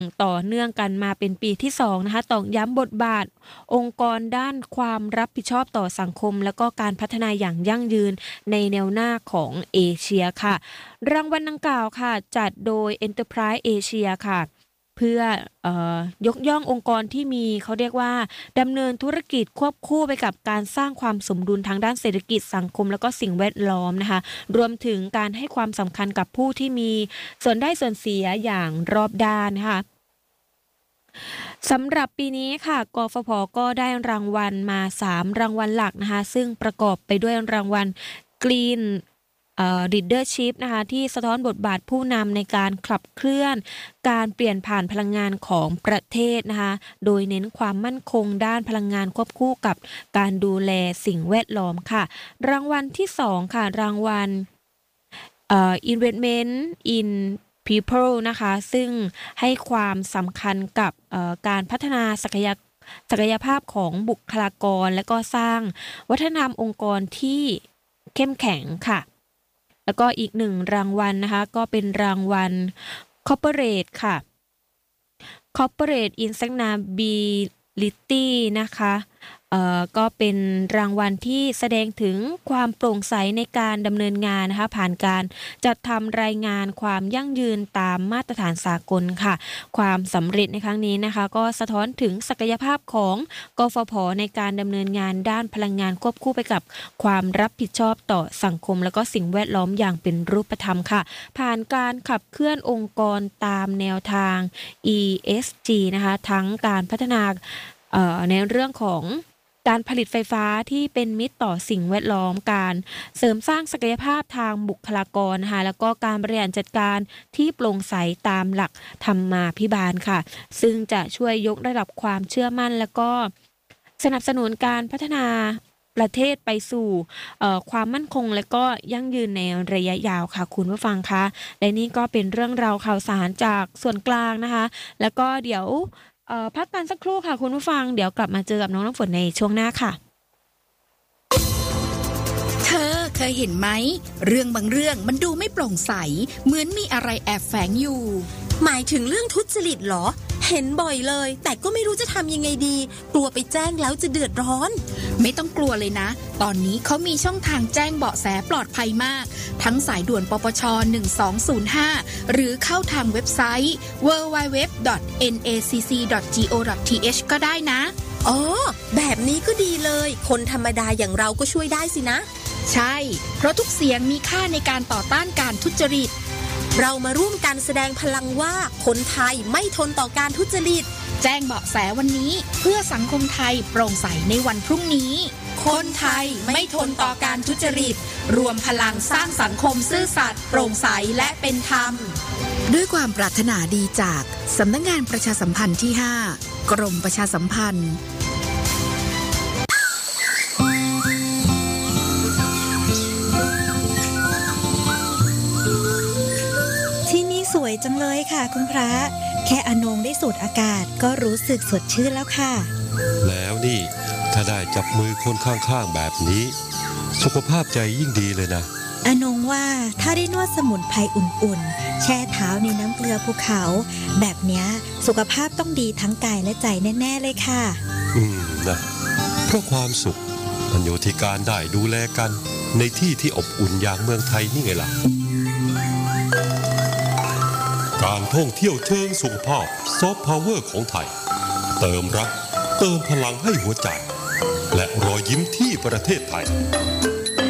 ต่อเนื่องกันมาเป็นปีที่2นะคะตอกย้ำบทบาทองค์กรด้านความรับผิดชอบต่อสังคมและก็การพัฒนาอย่างยั่งยืนในแนวหน้าของเอเชียค่ะรางวัลดังกล่าวค่ะจัดโดย Enterprise Asia ค่ะเพื่อยกย่ององค์กรที่มีเขาเรียกว่าดำเนินธุรกิจควบคู่ไปกับการสร้างความสมดุลทางด้านเศรษฐกิจสังคมและก็สิ่งแวดล้อมนะคะรวมถึงการให้ความสำคัญกับผู้ที่มีส่วนได้ส่วนเสียอย่างรอบด้านนะคะสำหรับปีนี้ค่ะกฟผ.ก็ได้รางวัลมา3รางวัลหลักนะคะซึ่งประกอบไปด้วยรางวัล Green Leadership นะคะที่สะท้อนบทบาทผู้นำในการขับเคลื่อนการเปลี่ยนผ่านพลังงานของประเทศนะคะโดยเน้นความมั่นคงด้านพลังงานควบคู่กับการดูแลสิ่งแวดล้อมค่ะรางวัลที่2ค่ะรางวัลInvestment in People นะคะซึ่งให้ความสำคัญกับการพัฒนาศักยภาพของบุคลากรและก็สร้างวัฒนธรรมองค์กรที่เข้มแข็งค่ะแล้วก็อีก1รางวัลนะคะก็เป็นรางวัล Corporate ค่ะ Corporate Sustainability นะคะก็เป็นรางวัลที่แสดงถึงความโปร่งใสในการดำเนินงานนะคะผ่านการจัดทำรายงานความยั่งยืนตามมาตรฐานสากลค่ะความสำเร็จในครั้งนี้นะคะก็สะท้อนถึงศักยภาพของกฟผ.ในการดำเนินงานด้านพลังงานควบคู่ไปกับความรับผิดชอบต่อสังคมและก็สิ่งแวดล้อมอย่างเป็นรูปธรรมค่ะผ่านการขับเคลื่อนองค์กรตามแนวทาง ESG นะคะทั้งการพัฒนาในเรื่องของการผลิตไฟฟ้าที่เป็นมิตรต่อสิ่งแวดล้อมการเสริมสร้างศักยภาพทางบุคลากรนะคะแล้วก็การบริหารจัดการที่โปร่งใสตามหลักธรรมาภิบาลค่ะซึ่งจะช่วยยกระดับความเชื่อมั่นแล้วก็สนับสนุนการพัฒนาประเทศไปสู่ความมั่นคงและก็ยั่งยืนในระยะยาวค่ะคุณผู้ฟังคะและนี่ก็เป็นเรื่องราวข่าวสารจากส่วนกลางนะคะแล้วก็เดี๋ยวพักกันสักครู่ค่ะคุณผู้ฟังเดี๋ยวกลับมาเจอกับน้องน้ำฝนในช่วงหน้าค่ะเธอเคยเห็นไหมเรื่องบางเรื่องมันดูไม่โปร่งใสเหมือนมีอะไรแอบแฝงอยู่หมายถึงเรื่องทุจริตเหรอเห็นบ่อยเลยแต่ก็ไม่รู้จะทำยังไงดีกลัวไปแจ้งแล้วจะเดือดร้อนไม่ต้องกลัวเลยนะตอนนี้เขามีช่องทางแจ้งเบาะแสปลอดภัยมากทั้งสายด่วนปปช1205หรือเข้าทางเว็บไซต์ www.nacc.go.th ก็ได้นะอ๋อแบบนี้ก็ดีเลยคนธรรมดาอย่างเราก็ช่วยได้สินะใช่เพราะทุกเสียงมีค่าในการต่อต้านการทุจริตเรามาร่วมกันแสดงพลังว่าคนไทยไม่ทนต่อการทุจริตแจ้งเบาะแสวันนี้เพื่อสังคมไทยโปร่งใสในวันพรุ่งนี้คนไทยไม่ทนต่อการทุจริตรวมพลังสร้างสังคมซื่อสัตย์โปร่งใสและเป็นธรรมด้วยความปรารถนาดีจากสำนักงานประชาสัมพันธ์ที่5กรมประชาสัมพันธ์สวยจังเลยค่ะคุณพระแค่อนงได้สูดอากาศก็รู้สึกสดชื่นแล้วค่ะแล้วนี่ถ้าได้จับมือคนข้างๆแบบนี้สุขภาพใจยิ่งดีเลยนะอนงว่าถ้าได้นวดสมุนไพรอุ่นๆแช่เท้าในน้ำเกลือภูเขาแบบเนี้ยสุขภาพต้องดีทั้งกายและใจแน่ๆเลยค่ะนะเพราะความสุขมันอยู่ที่การได้ดูแลกันในที่ที่อบอุ่นอย่างเมืองไทยนี่ไงล่ะการท่องเที่ยวเชิงสุขภาพซอฟต์พาวเวอร์ของไทยเติมรักเติมพลังให้หัวใจและรอยยิ้มที่ประเทศไทย